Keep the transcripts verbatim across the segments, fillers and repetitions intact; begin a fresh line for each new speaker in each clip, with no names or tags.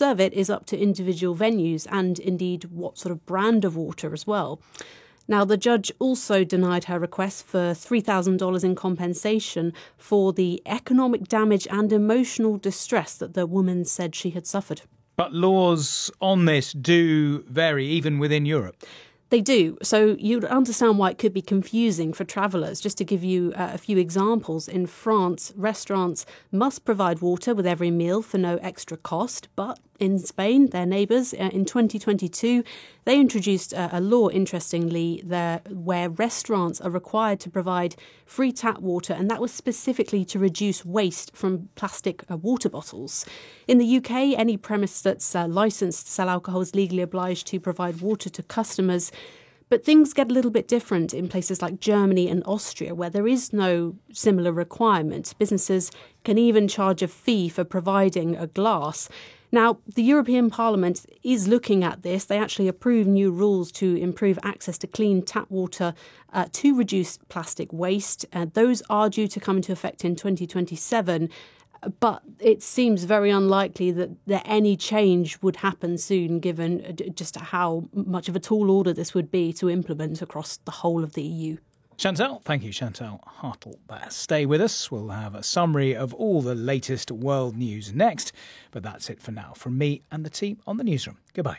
serve it is up to individual venues and indeed what sort of brand of water as well. Now, the judge also denied her request for three thousand dollars in compensation for the economic damage and emotional distress that the woman said she had suffered.
But laws on this do vary, even within Europe.
They do. So you'd understand why it could be confusing for travellers. Just to give you uh, a few examples, in France, restaurants must provide water with every meal for no extra cost. But in Spain, their neighbours, uh, in twenty twenty-two, they introduced a, a law, interestingly, there, where restaurants are required to provide free tap water, and that was specifically to reduce waste from plastic uh, water bottles. In the U K, any premise that's uh, licensed to sell alcohol is legally obliged to provide water to customers. But things get a little bit different in places like Germany and Austria, where there is no similar requirement. Businesses can even charge a fee for providing a glass. Now, the European Parliament is looking at this. They actually approved new rules to improve access to clean tap water uh, to reduce plastic waste. Uh, those are due to come into effect in twenty twenty-seven. But it seems very unlikely that, that any change would happen soon, given just how much of a tall order this would be to implement across the whole of the E U.
Chantal, thank you, Chantal Hartle there. Stay with us. We'll have a summary of all the latest world news next. But that's it for now from me and the team on the newsroom. Goodbye.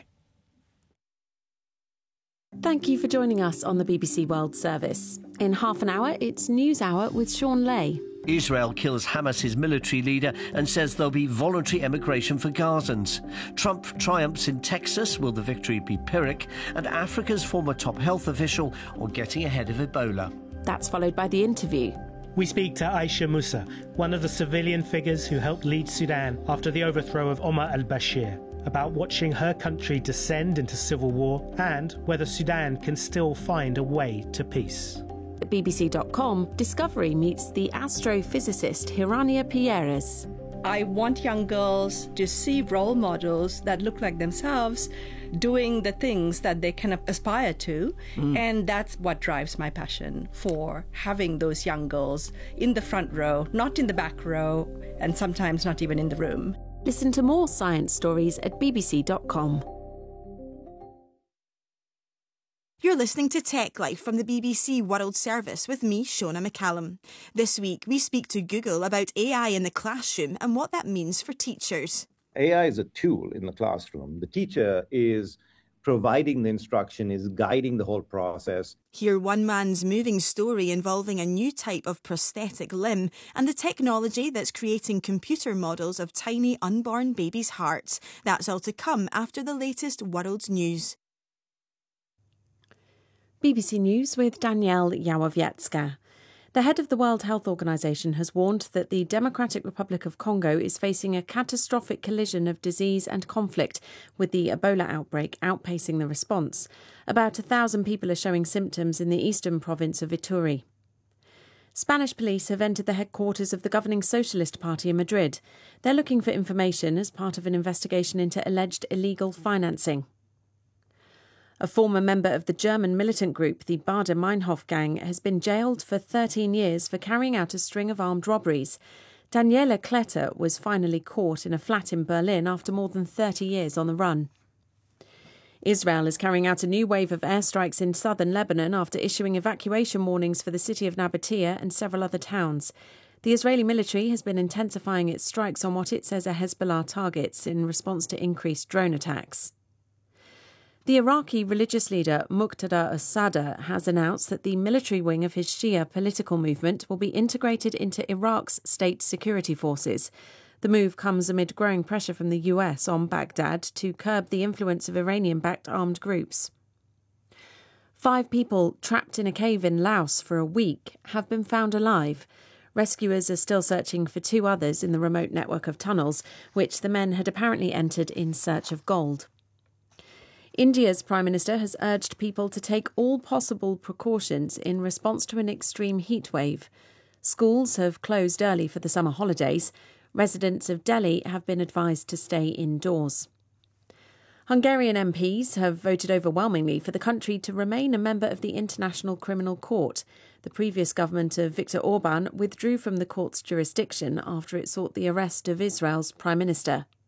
Thank you for joining us on the B B C World Service. In half an hour, it's News Hour with Sean Lay.
Israel kills Hamas's military leader and says there'll be voluntary emigration for Gazans. Trump triumphs in Texas. Will the victory be Pyrrhic? And Africa's former top health official or getting ahead of Ebola?
That's followed by the interview.
We speak to Aisha Musa, one of the civilian figures who helped lead Sudan after the overthrow of Omar al-Bashir, about watching her country descend into civil war and whether Sudan can still find a way to peace.
At B B C dot com, Discovery meets the astrophysicist Hirania Pierres.
I want young girls to see role models that look like themselves doing the things that they can aspire to. Mm. And that's what drives my passion for having those young girls in the front row, not in the back row, and sometimes not even in the room.
Listen to more science stories at B B C dot com.
You're listening to Tech Life from the B B C World Service with me, Shona McCallum. This week, we speak to Google about A I in the classroom and what that means for teachers.
A I is a tool in the classroom. The teacher is providing the instruction, is guiding the whole process.
Hear one man's moving story involving a new type of prosthetic limb and the technology that's creating computer models of tiny unborn babies' hearts. That's all to come after the latest world news.
B B C News with Danielle Yawowiecka. The head of the World Health Organization has warned that the Democratic Republic of Congo is facing a catastrophic collision of disease and conflict, with the Ebola outbreak outpacing the response. About a thousand people are showing symptoms in the eastern province of Ituri. Spanish police have entered the headquarters of the governing Socialist Party in Madrid. They're looking for information as part of an investigation into alleged illegal financing. A former member of the German militant group, the Baader-Meinhof gang, has been jailed for thirteen years for carrying out a string of armed robberies. Daniela Kletter was finally caught in a flat in Berlin after more than thirty years on the run. Israel is carrying out a new wave of airstrikes in southern Lebanon after issuing evacuation warnings for the city of Nabatea and several other towns. The Israeli military has been intensifying its strikes on what it says are Hezbollah targets in response to increased drone attacks. The Iraqi religious leader Muqtada as-Sadr has announced that the military wing of his Shia political movement will be integrated into Iraq's state security forces. The move comes amid growing pressure from the U S on Baghdad to curb the influence of Iranian-backed armed groups. Five people trapped in a cave in Laos for a week have been found alive. Rescuers are still searching for two others in the remote network of tunnels, which the men had apparently entered in search of gold. India's Prime Minister has urged people to take all possible precautions in response to an extreme heatwave. Schools have closed early for the summer holidays. Residents of Delhi have been advised to stay indoors. Hungarian M Ps have voted overwhelmingly for the country to remain a member of the International Criminal Court. The previous government of Viktor Orban withdrew from the court's jurisdiction after it sought the arrest of Israel's Prime Minister.